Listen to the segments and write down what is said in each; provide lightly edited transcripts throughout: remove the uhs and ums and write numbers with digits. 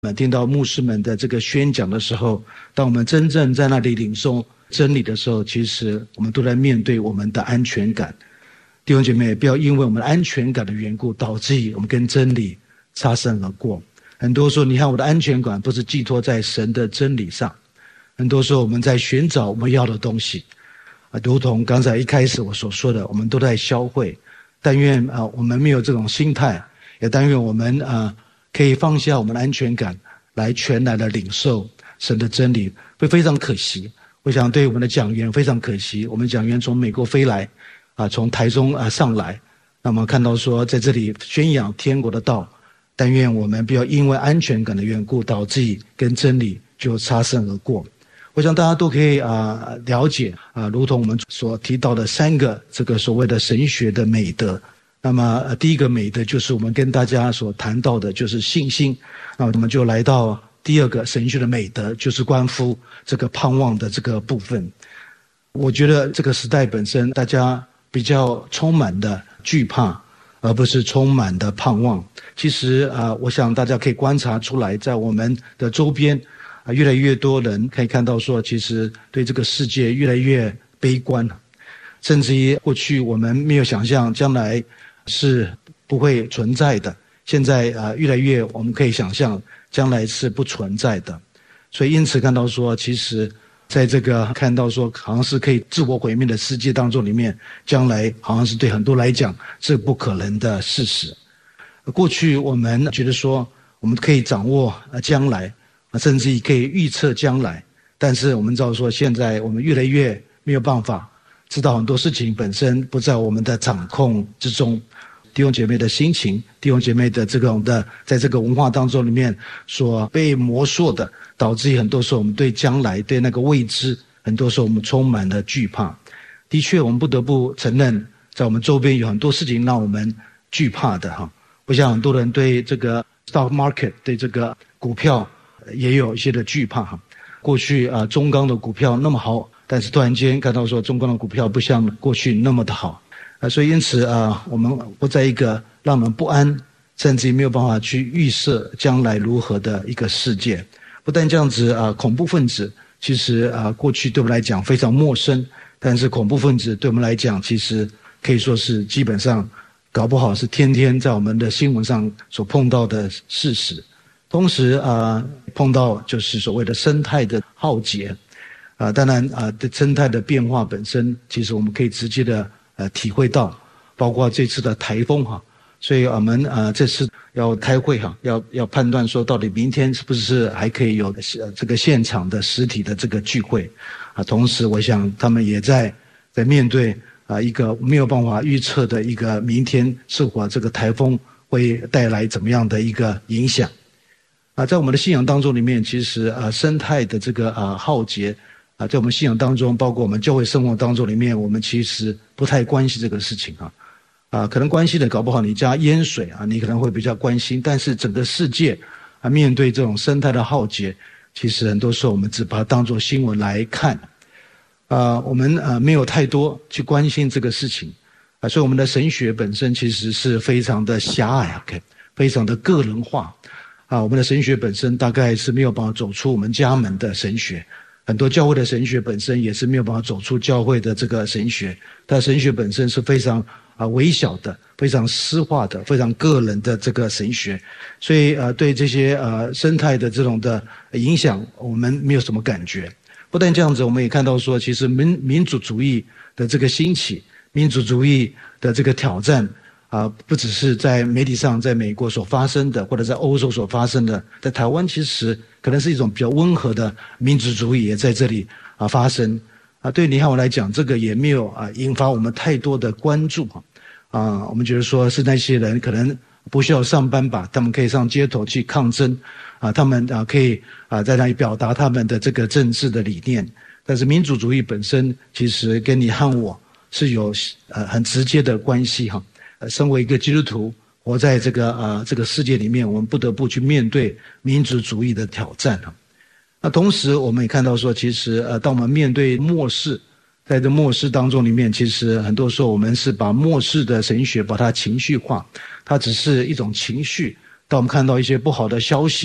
听到牧师们的这个宣讲的时候，当我们真正在那里领受真理的时候，其实我们都在面对我们的安全感。弟兄姐妹，不要因为我们的安全感的缘故，导致我们跟真理擦身而过。很多时候，你看我的安全感都是寄托在神的真理上。很多时候我们在寻找我们要的东西，如同刚才一开始我所说的，我们都在消费。但愿我们没有这种心态，也但愿我们可以放下我们的安全感，来全然的领受神的真理，会非常可惜。我想对我们的讲员非常可惜，我们讲员从美国飞来，从台中上来，那么看到说在这里宣扬天国的道，但愿我们不要因为安全感的缘故，导致跟真理就擦身而过。我想大家都可以了解如同我们所提到的3个这个所谓的神学的美德。那么第一个美德就是我们跟大家所谈到的就是信心。那我们就来到第2个神学的美德，就是关乎这个盼望的这个部分。我觉得这个时代本身大家比较充满的惧怕，而不是充满的盼望。其实我想大家可以观察出来，在我们的周边越来越多人可以看到说，其实对这个世界越来越悲观，甚至于过去我们没有想象将来是不会存在的，现在越来越我们可以想象将来是不存在的。所以因此看到说，其实在这个看到说好像是可以自我毁灭的世界当中里面，将来好像是对很多来讲是不可能的事实。过去我们觉得说我们可以掌握将来，甚至于可以预测将来，但是我们知道说现在我们越来越没有办法知道很多事情本身不在我们的掌控之中。弟兄姐妹的心情，弟兄姐妹的这种的在这个文化当中里面所被磨塑的，导致很多时候我们对将来对那个未知，很多时候我们充满了惧怕。的确我们不得不承认，在我们周边有很多事情让我们惧怕的我想很多人对这个 stock market 对这个股票也有一些的惧怕过去中钢的股票那么好，但是突然间看到说中钢的股票不像过去那么的好所以因此我们活在一个让人不安，甚至没有办法去预设将来如何的一个世界。不但这样子恐怖分子其实过去对我们来讲非常陌生，但是恐怖分子对我们来讲其实可以说是基本上搞不好是天天在我们的新闻上所碰到的事实。同时碰到就是所谓的生态的浩劫当然的生态的变化本身其实我们可以直接的体会到，包括这次的台风所以我们这次要开会要判断说到底明天是不是还可以有这个现场的实体的这个聚会同时我想他们也在面对一个没有办法预测的一个明天是否这个台风会带来怎么样的一个影响在我们的信仰当中里面，其实生态的这个浩劫在我们信仰当中，包括我们教会生活当中里面，我们其实不太关心这个事情可能关心的搞不好你家淹水你可能会比较关心，但是整个世界面对这种生态的浩劫，其实很多时候我们只把它当作新闻来看我们没有太多去关心这个事情所以我们的神学本身其实是非常的狭隘非常的个人化我们的神学本身大概是没有办法走出我们家门的神学，很多教会的神学本身也是没有办法走出教会的这个神学，但神学本身是非常微小的，非常私化的，非常个人的这个神学，所以对这些生态的这种的影响我们没有什么感觉。不但这样子，我们也看到说其实民主主义的这个兴起，民主主义的这个挑战不只是在媒体上在美国所发生的，或者在欧洲所发生的，在台湾其实可能是一种比较温和的民主主义也在这里发生对你和我来讲，这个也没有引发我们太多的关注我们觉得说是那些人可能不需要上班吧，他们可以上街头去抗争他们可以在那里表达他们的这个政治的理念。但是民主主义本身其实跟你和我是有很直接的关系身为一个基督徒活在这个世界里面，我们不得不去面对民主主义的挑战那同时我们也看到说，其实当我们面对末世，在这末世当中里面，其实很多时候我们是把末世的神学把它情绪化，它只是一种情绪。当我们看到一些不好的消息，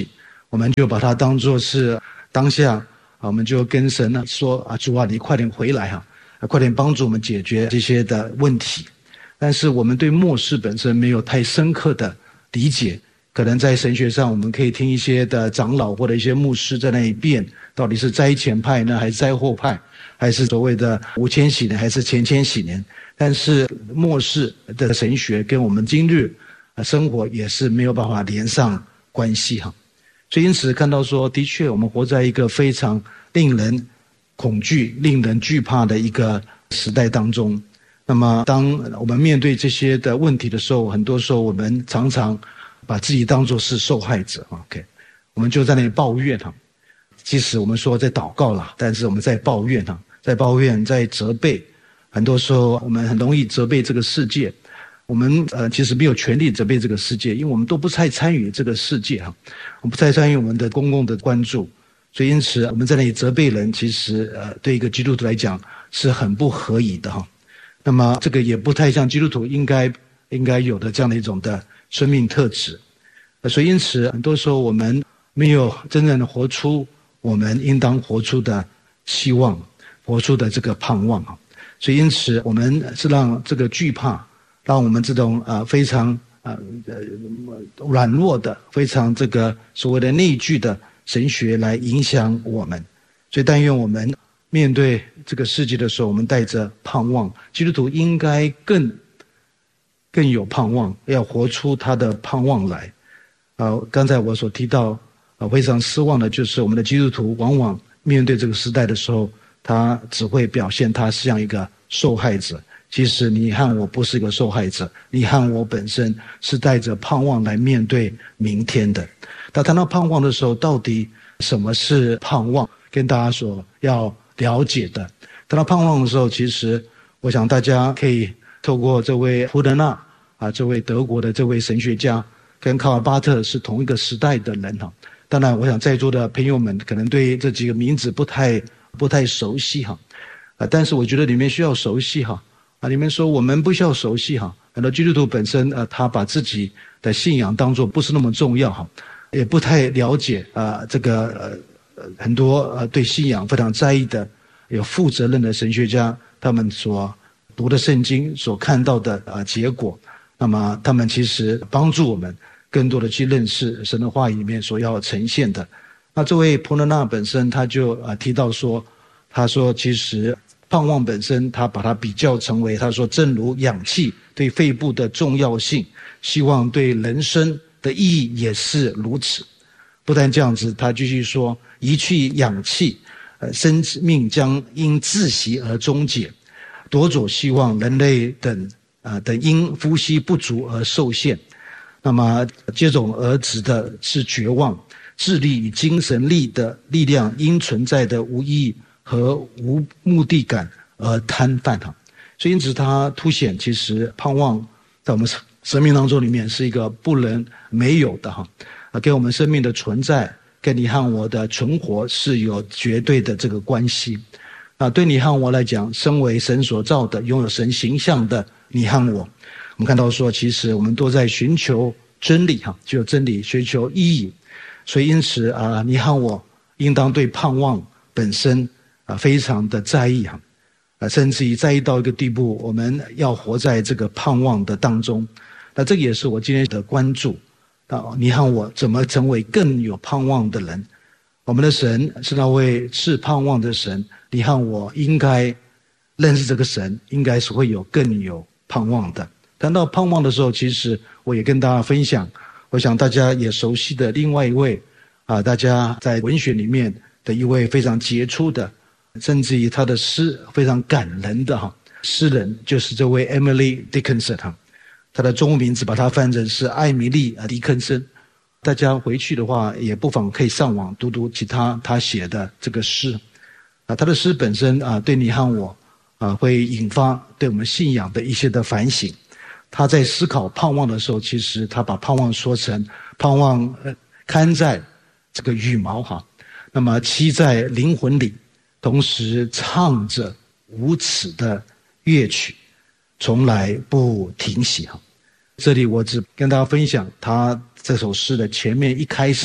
我们就把它当作是当下我们就跟神说主啊，你快点回来快点帮助我们解决这些的问题。但是我们对末世本身没有太深刻的理解，可能在神学上我们可以听一些的长老或者一些牧师在那里辩，到底是灾前派呢，还是灾后派，还是所谓的5000禧年，还是前千禧年。但是末世的神学跟我们今日生活也是没有办法连上关系所以因此看到说，的确我们活在一个非常令人恐惧、令人惧怕的一个时代当中。那么当我们面对这些的问题的时候，很多时候我们常常把自己当作是受害者我们就在那里抱怨即使我们说在祷告啦，但是我们在抱怨在抱怨，在责备。很多时候我们很容易责备这个世界，我们其实没有权利责备这个世界，因为我们都不太参与这个世界我们不太参与我们的公共的关注，所以因此我们在那里责备人，其实对一个基督徒来讲是很不合宜的那么这个也不太像基督徒应该有的这样的一种的生命特质。所以因此很多时候我们没有真正的活出我们应当活出的希望，活出的这个盼望所以因此我们是让这个惧怕，让我们这种非常软弱的，非常这个所谓的内聚的神学来影响我们。所以但愿我们面对这个世界的时候，我们带着盼望。基督徒应该更有盼望，要活出他的盼望来刚才我所提到非常失望的就是我们的基督徒往往面对这个时代的时候，他只会表现他像一个受害者。其实你和我不是一个受害者，你和我本身是带着盼望来面对明天的。当谈到盼望的时候，到底什么是盼望，跟大家所要了解的。谈到盼望的时候，其实我想大家可以透过这位胡德纳这位德国的这位神学家，跟卡尔巴特是同一个时代的人当然我想在座的朋友们可能对这几个名字不太熟悉但是我觉得你们需要熟悉你们说我们不需要熟悉很多基督徒本身他把自己的信仰当作不是那么重要也不太了解这个很多对信仰非常在意的有负责任的神学家，他们所读的圣经所看到的结果，那么他们其实帮助我们更多的去认识神的话语里面所要呈现的。那这位普罗纳本身他就提到说，他说其实盼望本身他把它比较成为，他说正如氧气对肺部的重要性，希望对人生的意义也是如此。不但这样子，他继续说，一去氧气生命将因窒息而终结，夺走希望，人类等因呼吸不足而受限。那么接踵而至的是绝望，智力与精神力的力量因存在的无意义和无目的感而瘫痪所以因此它凸显其实盼望在我们生命当中里面是一个不能没有的跟我们生命的存在跟你和我的存活是有绝对的这个关系对你和我来讲，身为神所造的，拥有神形象的你和我们看到说其实我们都在寻求真理只有真理，寻求意义。所以因此你和我应当对盼望本身非常的在意甚至于在意到一个地步，我们要活在这个盼望的当中。那这个也是我今天的关注你和我怎么成为更有盼望的人。我们的神是那位赐盼望的神，你和我应该认识这个神，应该是会有更有盼望的。谈到盼望的时候，其实我也跟大家分享，我想大家也熟悉的另外一位大家在文学里面的一位非常杰出的，甚至于他的诗非常感人的诗人，就是这位 Emily Dickinson 他的中文名字把它翻成是艾米丽·狄肯森。大家回去的话也不妨可以上网读读其他写的这个诗他的诗本身对你和我会引发对我们信仰的一些的反省。他在思考盼望的时候，其实他把盼望说成盼望看在这个羽毛那么栖在灵魂里，同时唱着无耻的乐曲，从来不停息这里我只跟大家分享他这首诗的前面一开始的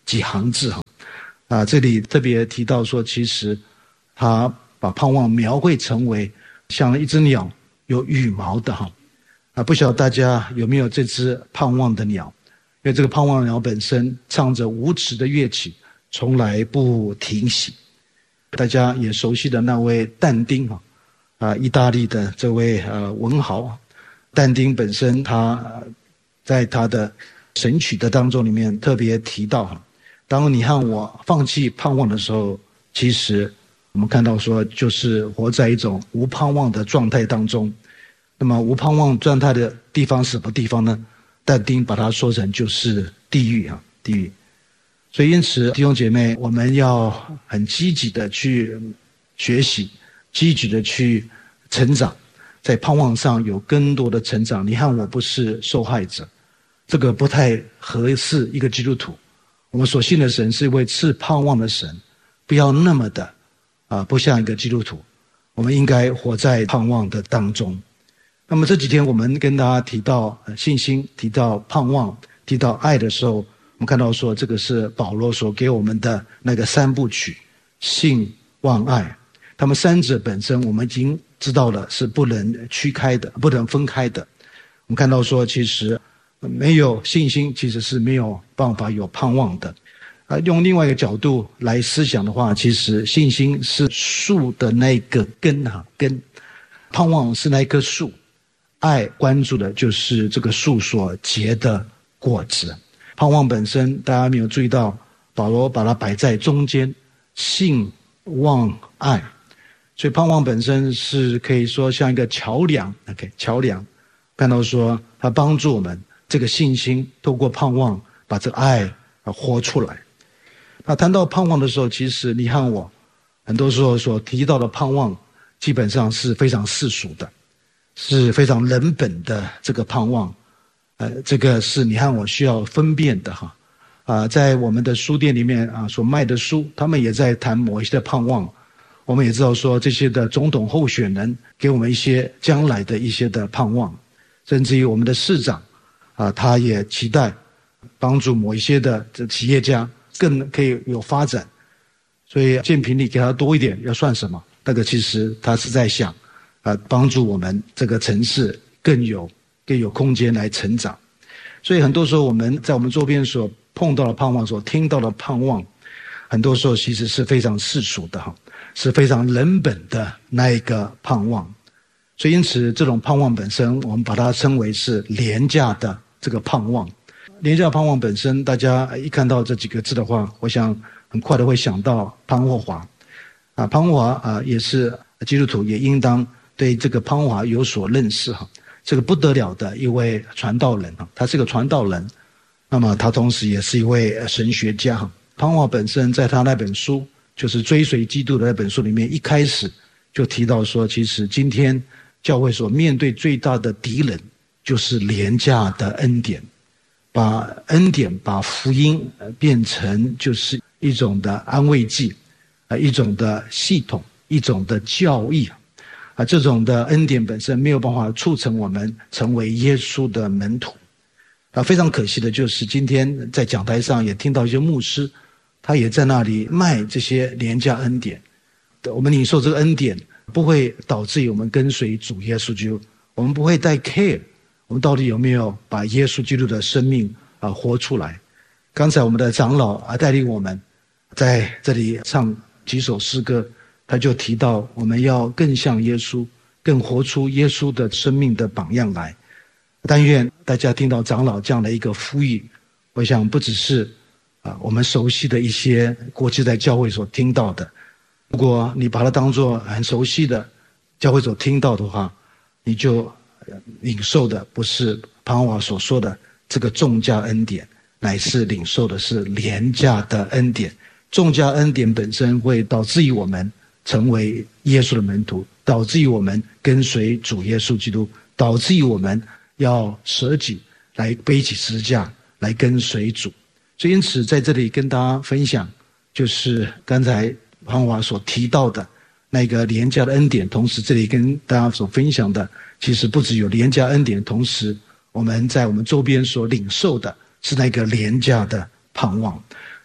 几行字这里特别提到说，其实他把盼望描绘成为像一只鸟有羽毛的不晓得大家有没有这只盼望的鸟？因为这个盼望鸟本身唱着无止的乐曲，从来不停息。大家也熟悉的那位但丁意大利的这位文豪，但丁本身他在他的神曲的当中里面特别提到，当你和我放弃盼望的时候，其实我们看到说就是活在一种无盼望的状态当中。那么无盼望状态的地方是什么地方呢？但丁把它说成就是地狱地狱。所以因此弟兄姐妹，我们要很积极的去学习，积极的去成长，在盼望上有更多的成长。你和我不是受害者，这个不太合适一个基督徒。我们所信的神是一位赐盼望的神，不要那么的不像一个基督徒。我们应该活在盼望的当中。那么这几天我们跟大家提到信心，提到盼望，提到爱的时候，我们看到说这个是保罗所给我们的那个三部曲，信望爱。他们三者本身我们已经知道了是不能区开的，不能分开的。我们看到说其实没有信心其实是没有办法有盼望的。用另外一个角度来思想的话，其实信心是树的那个根盼望是那棵树，爱关注的就是这个树所结的果子。盼望本身大家没有注意到，保罗把它摆在中间，信望爱。所以盼望本身是可以说像一个桥梁，桥梁看到说它帮助我们这个信心透过盼望把这个爱活出来。那谈到盼望的时候，其实你和我很多时候所提到的盼望基本上是非常世俗的，是非常人本的这个盼望。这个是你和我需要分辨的在我们的书店里面所卖的书，他们也在谈某一些的盼望。我们也知道说这些的总统候选人给我们一些将来的一些的盼望，甚至于我们的市长他也期待帮助某一些的企业家更可以有发展，所以建平里给他多一点要算什么？那个其实他是在想帮助我们这个城市更有空间来成长。所以很多时候我们在我们周边所碰到的盼望，所听到的盼望，很多时候其实是非常世俗的是非常人本的那一个盼望。所以因此这种盼望本身我们把它称为是廉价的这个盼望。廉价盼望本身大家一看到这几个字的话，我想很快的会想到潘霍华潘霍华也是基督徒，也应当对这个潘霍华有所认识这个不得了的一位传道人他是个传道人，那么他同时也是一位神学家潘霍华本身在他那本书就是追随基督的那本书里面，一开始就提到说，其实今天教会所面对最大的敌人就是廉价的恩典，把恩典把福音变成就是一种的安慰剂一种的系统，一种的教义这种的恩典本身没有办法促成我们成为耶稣的门徒非常可惜的就是今天在讲台上也听到一些牧师，他也在那里卖这些廉价恩典。我们领受这个恩典不会导致于我们跟随主耶稣基督，我们不会太 care 我们到底有没有把耶稣基督的生命活出来。刚才我们的长老带领我们在这里唱几首诗歌，他就提到我们要更像耶稣，更活出耶稣的生命的榜样来。但愿大家听到长老这样的一个呼吁，我想不只是我们熟悉的一些过去在教会所听到的，如果你把它当作很熟悉的教会所听到的话，你就领受的不是潘霍华所说的这个重价恩典，乃是领受的是廉价的恩典。重价恩典本身会导致于我们成为耶稣的门徒，导致于我们跟随主耶稣基督，导致于我们要舍己来背起十字架来跟随主。所以因此在这里跟大家分享，就是刚才潘霍华所提到的那个廉价的恩典，同时这里跟大家所分享的其实不只有廉价恩典，同时我们在我们周边所领受的是那个廉价的盼望。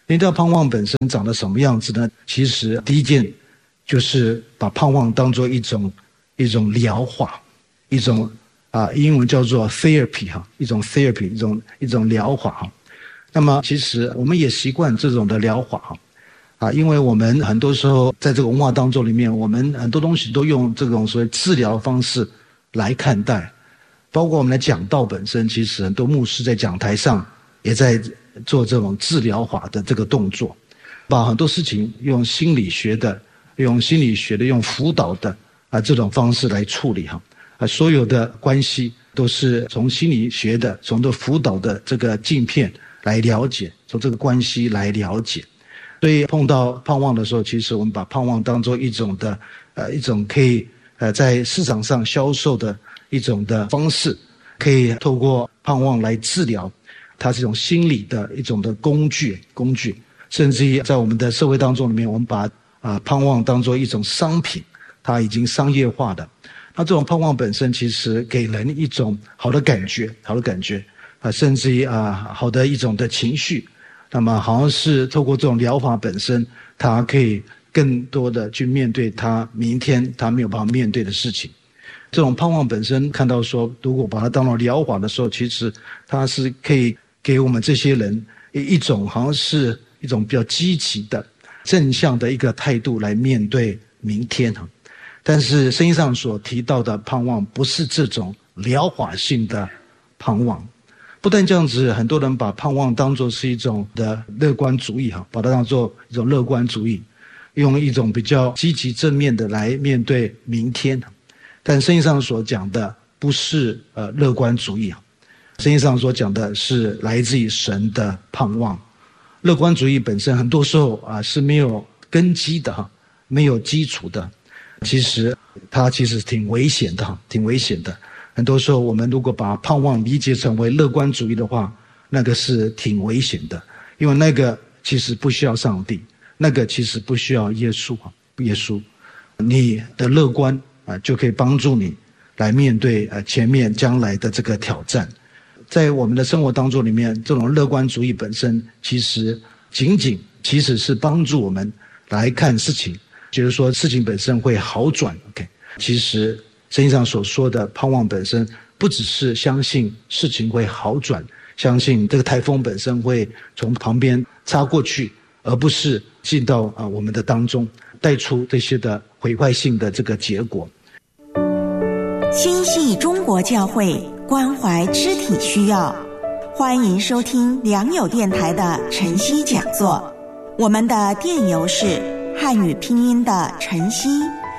临到盼望本身长得什么样子呢？其实第一件就是把盼望当作一种疗法，一种英文叫做 therapy 一种 therapy 一种疗法。那么其实我们也习惯这种的疗法因为我们很多时候在这个文化当中里面，我们很多东西都用这种所谓治疗的方式来看待，包括我们的讲道本身，其实很多牧师在讲台上也在做这种治疗法的这个动作，把很多事情用心理学的、用辅导的这种方式来处理所有的关系都是从心理学的、从这辅导的这个镜片来了解，从这个关系来了解。所以碰到盼望的时候，其实我们把盼望当作一种可以在市场上销售的一种的方式，可以透过盼望来治疗，它是一种心理的一种的工具，甚至于在我们的社会当中里面，我们把盼望当作一种商品，它已经商业化的。那这种盼望本身其实给人一种好的感觉甚至于好的一种的情绪。那么好像是透过这种疗法本身，它可以更多的去面对他明天他没有办法面对的事情。这种盼望本身看到说，如果把它当作疗法的时候，其实它是可以给我们这些人一种好像是一种比较积极的正向的一个态度来面对明天。但是圣经上所提到的盼望不是这种疗法性的盼望。不但这样子，很多人把盼望当作是一种的乐观主义把它当作一种乐观主义，用一种比较积极正面的来面对明天。但圣经上所讲的不是乐观主义圣经上所讲的是来自于神的盼望。乐观主义本身很多时候是没有根基的没有基础的，其实它挺危险的。很多时候我们如果把盼望理解成为乐观主义的话，那个是挺危险的，因为那个其实不需要上帝，那个其实不需要耶稣。你的乐观就可以帮助你来面对前面将来的这个挑战。在我们的生活当中里面，这种乐观主义本身其实其实是帮助我们来看事情，就是说事情本身会好转。其实圣经上所说的盼望本身不只是相信事情会好转，相信这个台风本身会从旁边擦过去，而不是进到我们的当中，带出这些的毁坏性的这个结果。 心系中国教会，关怀肢体需要，欢迎收听良友电台的晨曦讲座。我们的电邮是汉语拼音的晨曦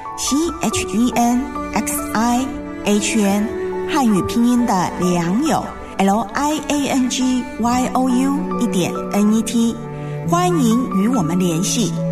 CHENXIHN， 汉语拼音的良友 LIANGYOU.NET， 欢迎与我们联系。